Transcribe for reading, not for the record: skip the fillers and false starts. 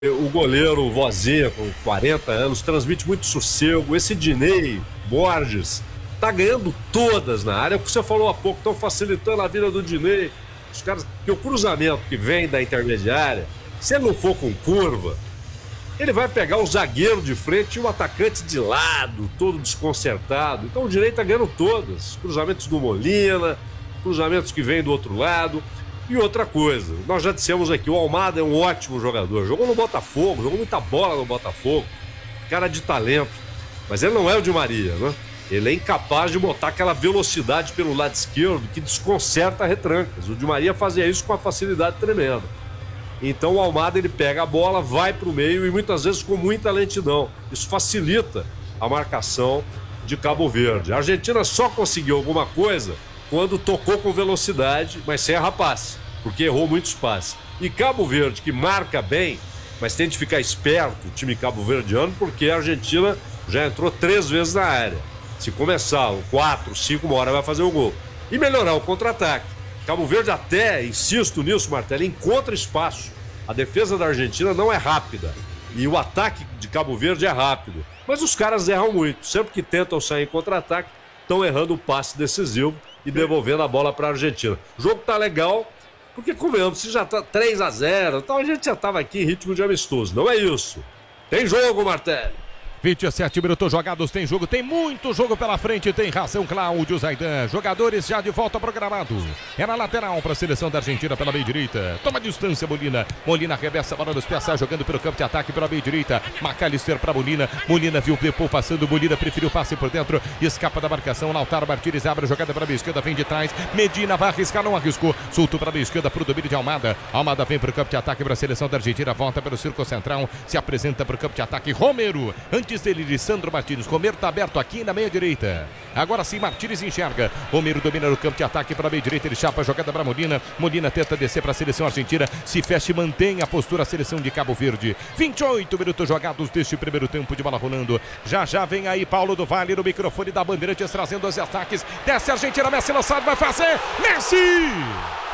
O goleiro Vozinha, com 40 anos, transmite muito sossego. Esse Dinei Borges tá ganhando todas na área. O que você falou há pouco, estão facilitando a vida do Dinei. Os caras, que o cruzamento que vem da intermediária, se ele não for com curva, ele vai pegar o zagueiro de frente e o atacante de lado, todo desconcertado. Então o Dinei tá ganhando todas. Cruzamentos do Molina, cruzamentos que vêm do outro lado. E outra coisa, nós já dissemos aqui, o Almada é um ótimo jogador. Jogou no Botafogo, jogou muita bola no Botafogo. Cara de talento. Mas ele não é o Di Maria, né? Ele é incapaz de botar aquela velocidade pelo lado esquerdo que desconcerta retrancas. O Di Maria fazia isso com uma facilidade tremenda. Então o Almada, ele pega a bola, vai para o meio e muitas vezes com muita lentidão. Isso facilita a marcação de Cabo Verde. A Argentina só conseguiu alguma coisa quando tocou com velocidade, mas sem errar passe, porque errou muitos passes. E Cabo Verde, que marca bem, mas tem de ficar esperto, o time cabo-verdiano, porque a Argentina já entrou 3 vezes na área. Se começar 4, 5, uma hora vai fazer o gol. E melhorar o contra-ataque. Cabo Verde até, insisto nisso, Martelo, encontra espaço. A defesa da Argentina não é rápida. E o ataque de Cabo Verde é rápido. Mas os caras erram muito. Sempre que tentam sair em contra-ataque, estão errando o passe decisivo e devolvendo a bola para a Argentina. O jogo tá legal, porque convenhamos, se já tá 3-0, então a gente já tava aqui em ritmo de amistoso. Não é isso. Tem jogo, Martelli. 27 minutos jogados, tem jogo, tem muito jogo pela frente, tem razão Cláudio Zaidan. Jogadores já de volta programado. É na lateral para a seleção da Argentina pela meia direita. Toma distância, Molina. Molina arremessa a bola nos pés, sai jogando pelo campo de ataque pela meia direita. McAllister para Molina. Molina viu o Depô passando, Molina preferiu o passe por dentro. Escapa da marcação, Lautaro Martínez abre a jogada para a meia esquerda, vem de trás. Medina vai arriscar, não arriscou. Soltou para a meia esquerda para o domínio de Almada. Almada vem para o campo de ataque para a seleção da Argentina. Volta pelo círculo central, se apresenta para o campo de ataque. Romero. Antes dele, Lisandro Martínez. Romero está aberto aqui na meia direita. Agora sim, Martínez enxerga. Romero domina no campo de ataque para a meia direita. Ele chapa a jogada para Molina. Molina tenta descer para a seleção argentina. Se fecha e mantém a postura a seleção de Cabo Verde. 28 minutos jogados deste primeiro tempo de bola rolando. Já já vem aí Paulo do Vale no microfone da Bandeirantes trazendo os ataques. Desce a Argentina. Messi lançado, vai fazer. Messi!